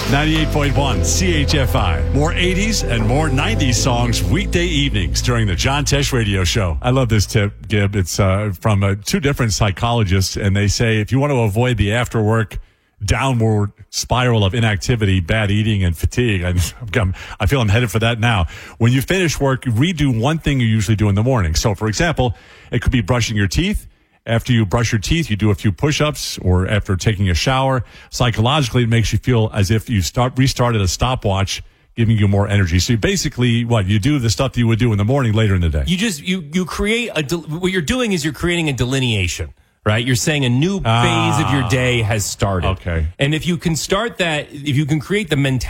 98.1 CHFI. More 80s and more 90s songs weekday evenings during the John Tesh Radio Show. I love this tip, Gib. It's from two different psychologists, and they say if you want to avoid the after-work downward spiral of inactivity, bad eating, and fatigue, I feel I'm headed for that now. When you finish work, redo one thing you usually do in the morning. So, for example, it could be brushing your teeth. After you brush your teeth, you do a few push-ups, or after taking a shower. Psychologically, it makes you feel as if you restarted a stopwatch, giving you more energy. So you basically, you do the stuff that you would do in the morning later in the day. You create what you're doing is you're creating a delineation, right? You're saying a new phase of your day has started. Okay. And if you can start that, if you can create the mentality